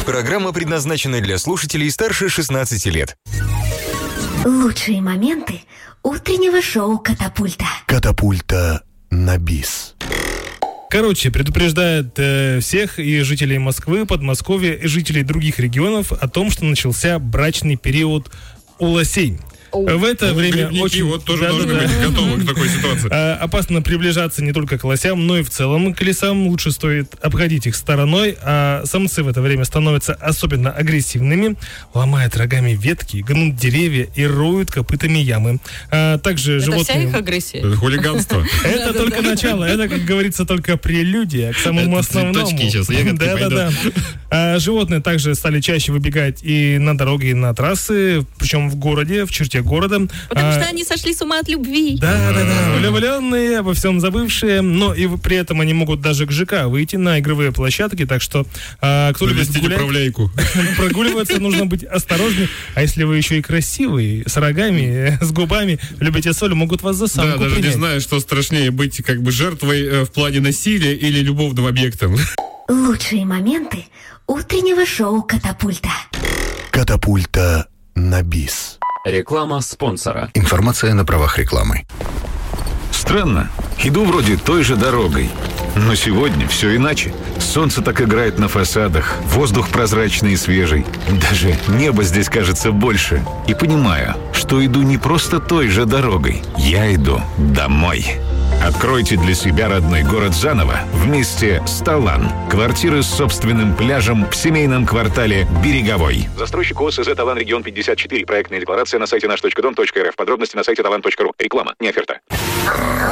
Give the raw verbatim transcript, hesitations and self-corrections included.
Программа предназначена для слушателей старше шестнадцати лет. Лучшие моменты утреннего шоу «Катапульта». Катапульта на бис. Короче, предупреждает э, всех и жителей Москвы, Подмосковья и жителей других регионов о том, что начался брачный период у лосей. В это ну, время очень... вот тоже да, должны да, быть да. готовы к такой ситуации. А, опасно приближаться не только к лосям, но и в целом к лесам. Лучше стоит обходить их стороной, а самцы в это время становятся особенно агрессивными, ломают рогами ветки, гнут деревья и роют копытами ямы. А также это животные... вся их агрессия? Это хулиганство. Это только начало. Это, как говорится, только прелюдия к самому основному. Цветочки сейчас, ягодки пойдут. Да-да-да. Животные также стали чаще выбегать и на дороги, и на трассы, причем в городе, в черте города. Потому а, что они сошли с ума от любви. Да, да, да. Влюбленные, обо всем забывшие, но и при этом они могут даже к ЖК выйти на игровые площадки, так что а, кто любит гулять, управляйку. Прогуливаться, нужно быть осторожнее. А если вы еще и красивый, с рогами, с губами, любите соль, могут вас за самку Да, даже принять. не знаю, что страшнее, быть как бы жертвой э, в плане насилия или любовным объектом. Лучшие моменты утреннего шоу «Катапульта». Катапульта на бис. Реклама спонсора. Информация на правах рекламы. Странно. Иду вроде той же дорогой. Но сегодня все иначе. Солнце так играет на фасадах, воздух прозрачный и свежий. Даже небо здесь кажется больше. И понимаю, что иду не просто той же дорогой. Я иду домой. Откройте для себя родной город заново вместе с Талан. Квартиры с собственным пляжем в семейном квартале Береговой. Застройщик ОСЗ Талан Регион пятьдесят четыре. Проектная декларация на сайте наш точка дом точка эр эф. Подробности на сайте талан точка ру. Реклама, не оферта.